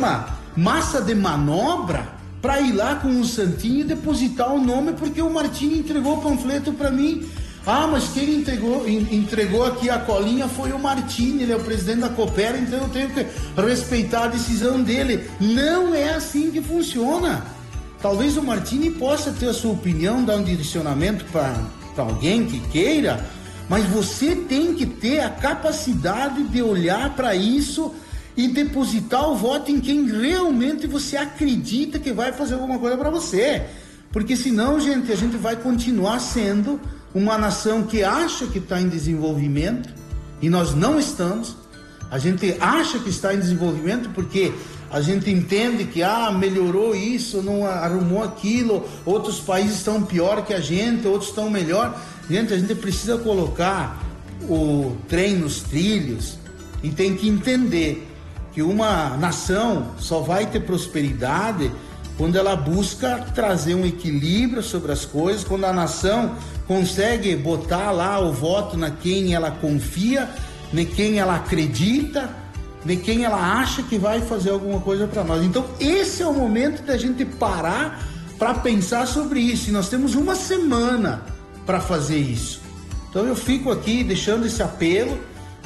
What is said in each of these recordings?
chama massa de manobra para ir lá com o santinho e depositar o nome, porque o Martini entregou o panfleto para mim. Ah, mas quem entregou aqui a colinha foi o Martini, ele é o presidente da Coopera, então eu tenho que respeitar a decisão dele. Não é assim que funciona. Talvez o Martini possa ter a sua opinião, dar um direcionamento para alguém que queira, mas você tem que ter a capacidade de olhar para isso e depositar o voto em quem realmente você acredita que vai fazer alguma coisa para você. Porque senão, gente, a gente vai continuar sendo uma nação que acha que está em desenvolvimento e nós não estamos. A gente acha que está em desenvolvimento porque a gente entende que melhorou isso, não arrumou aquilo, outros países estão pior que a gente, outros estão melhor. Gente, a gente precisa colocar o trem nos trilhos e tem que entender que uma nação só vai ter prosperidade quando ela busca trazer um equilíbrio sobre as coisas, quando a nação consegue botar lá o voto na quem ela confia, em quem ela acredita, em quem ela acha que vai fazer alguma coisa para nós. Então esse é o momento da gente parar para pensar sobre isso, e nós temos uma semana para fazer isso. Então eu fico aqui deixando esse apelo.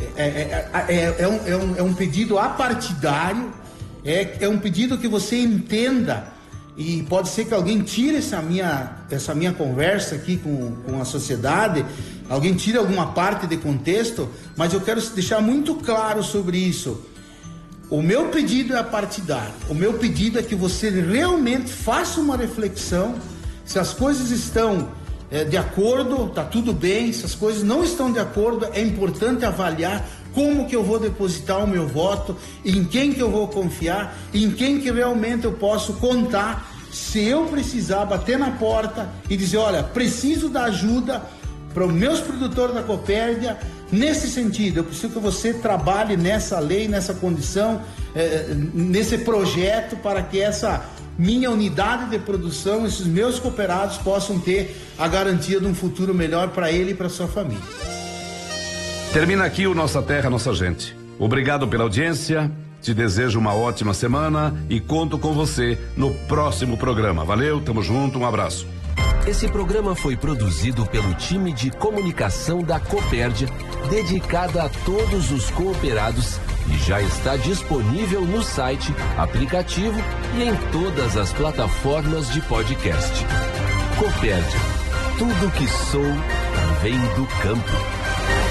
É um pedido apartidário, é um pedido que você entenda, e pode ser que alguém tire essa minha conversa aqui com a sociedade, alguém tire alguma parte de contexto, mas eu quero deixar muito claro sobre isso. O meu pedido é apartidário, o meu pedido é que você realmente faça uma reflexão, se as coisas estão de acordo, tá tudo bem. Se as coisas não estão de acordo, é importante avaliar como que eu vou depositar o meu voto, em quem que eu vou confiar, em quem que realmente eu posso contar. Se eu precisar bater na porta e dizer, olha, preciso da ajuda para os meus produtores da Copérdia, nesse sentido, eu preciso que você trabalhe nessa lei, nessa condição, nesse projeto, para que essa minha unidade de produção, esses meus cooperados possam ter a garantia de um futuro melhor para ele e para sua família. Termina aqui o Nossa Terra, Nossa Gente. Obrigado pela audiência, te desejo uma ótima semana e conto com você no próximo programa. Valeu, tamo junto, um abraço. Esse programa foi produzido pelo time de comunicação da Copérdia, dedicado a todos os cooperados, e já está disponível no site, aplicativo e em todas as plataformas de podcast. Copérdia, tudo que sou vem do campo.